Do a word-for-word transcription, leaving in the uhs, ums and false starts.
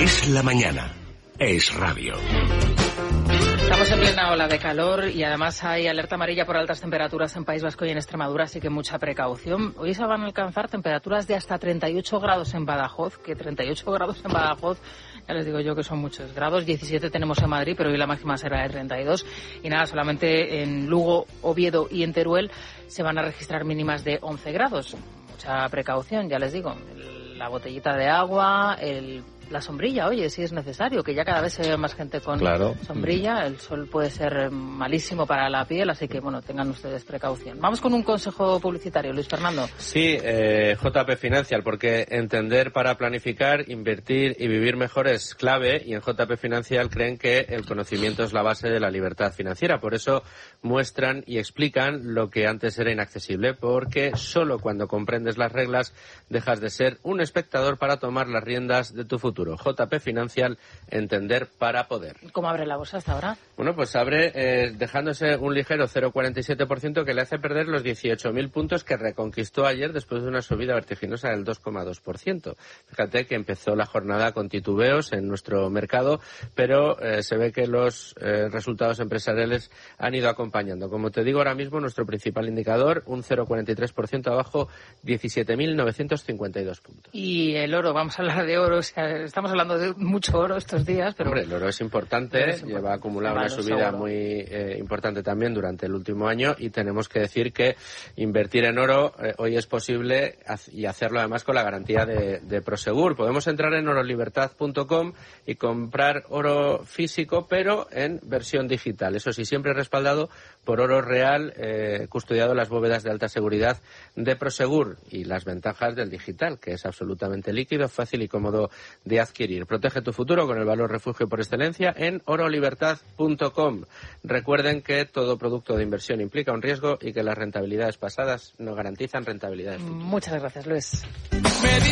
Es la mañana. Es radio. Estamos en plena ola de calor y además hay alerta amarilla por altas temperaturas en País Vasco y en Extremadura, así que mucha precaución. Hoy se van a alcanzar temperaturas de hasta treinta y ocho grados en Badajoz, que treinta y ocho grados en Badajoz, ya les digo yo que son muchos grados. diecisiete tenemos en Madrid, pero hoy la máxima será de treinta y dos. Y nada, solamente en Lugo, Oviedo y en Teruel se van a registrar mínimas de once grados. Mucha precaución, ya les digo. La botellita de agua, el... la sombrilla, oye, si es necesario, que ya cada vez se ve más gente con claro. sombrilla. El sol puede ser malísimo para la piel, así que, bueno, tengan ustedes precaución. Vamos con un consejo publicitario, Luis Fernando. Sí, eh, J P Financial, porque entender para planificar, invertir y vivir mejor es clave, y en J P Financial creen que el conocimiento es la base de la libertad financiera. Por eso muestran y explican lo que antes era inaccesible, porque solo cuando comprendes las reglas dejas de ser un espectador para tomar las riendas de tu futuro. J P Financial, entender para poder. ¿Cómo abre la bolsa hasta ahora? Bueno, pues abre eh, dejándose un ligero cero coma cuarenta y siete por ciento que le hace perder los dieciocho mil puntos que reconquistó ayer después de una subida vertiginosa del dos coma dos por ciento. Fíjate que empezó la jornada con titubeos en nuestro mercado, pero eh, se ve que los eh, resultados empresariales han ido acompañando. Como te digo, ahora mismo nuestro principal indicador, un cero coma cuarenta y tres por ciento abajo, diecisiete mil novecientos cincuenta y dos puntos. Y el oro, vamos a hablar de oro, o sea, estamos hablando de mucho oro estos días, pero... Hombre, el oro es importante, es importante. Lleva acumulado una subida seguro. muy eh, importante también durante el último año, y tenemos que decir que invertir en oro eh, hoy es posible, y hacerlo además con la garantía de, de Prosegur. Podemos entrar en oro libertad punto com y comprar oro físico, pero en versión digital. Eso sí, siempre respaldado por oro real, eh, custodiado en las bóvedas de alta seguridad de Prosegur, y las ventajas del digital, que es absolutamente líquido, fácil y cómodo de adquirir. Protege tu futuro con el valor refugio por excelencia en oro libertad punto com. Recuerden que todo producto de inversión implica un riesgo y que las rentabilidades pasadas no garantizan rentabilidades futuras. Muchas gracias, Luis.